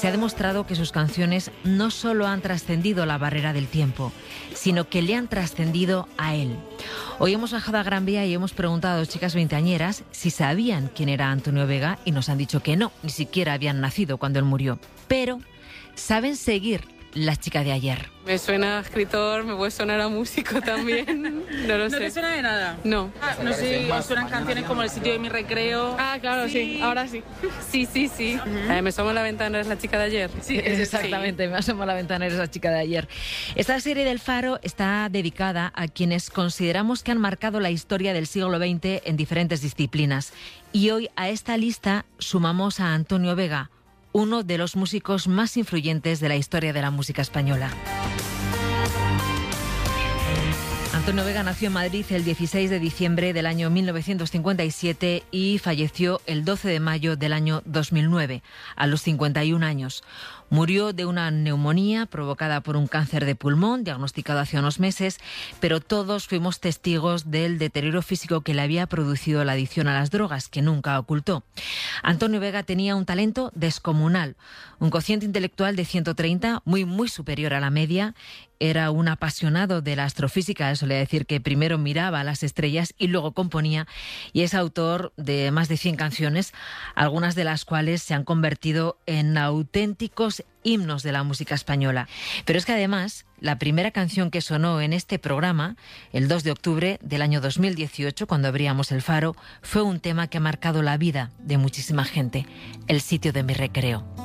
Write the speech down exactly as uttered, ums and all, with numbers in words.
se ha demostrado que sus canciones no solo han trascendido la barrera del tiempo, sino que le han trascendido a él. Hoy hemos bajado a Gran Vía y hemos preguntado a dos chicas veinteañeras si sabían quién era Antonio Vega y nos han dicho que no, ni siquiera habían nacido cuando él murió. Pero saben seguir la chica de ayer. Me suena a escritor, me puede sonar a músico también, no lo ¿No sé. te suena de nada? No. Ah, no sé, os suenan canciones como El sitio de mi recreo. Ah, claro, sí, sí. Ahora sí. Sí, sí, sí. Uh-huh. eh, me asomo a la ventana, ¿eres la chica de ayer? Sí, exactamente, sí. Me asomo a la ventana, eres la chica de ayer. Esta serie del Faro está dedicada a quienes consideramos que han marcado la historia del siglo veinte en diferentes disciplinas. Y hoy a esta lista sumamos a Antonio Vega, uno de los músicos más influyentes de la historia de la música española. Antonio Vega nació en Madrid el dieciséis de diciembre del año mil novecientos cincuenta y siete y falleció el doce de mayo del año dos mil nueve, a los cincuenta y un años. Murió de una neumonía provocada por un cáncer de pulmón, diagnosticado hace unos meses, pero todos fuimos testigos del deterioro físico que le había producido la adicción a las drogas, que nunca ocultó. Antonio Vega tenía un talento descomunal, un cociente intelectual de ciento treinta, muy, muy superior a la media. Era un apasionado de la astrofísica, solía decir que primero miraba a las estrellas y luego componía, y es autor de más de cien canciones, algunas de las cuales se han convertido en auténticos himnos de la música española. Pero es que además, la primera canción que sonó en este programa, el dos de octubre del año dos mil dieciocho, cuando abríamos el Faro, fue un tema que ha marcado la vida de muchísima gente, El sitio de mi recreo.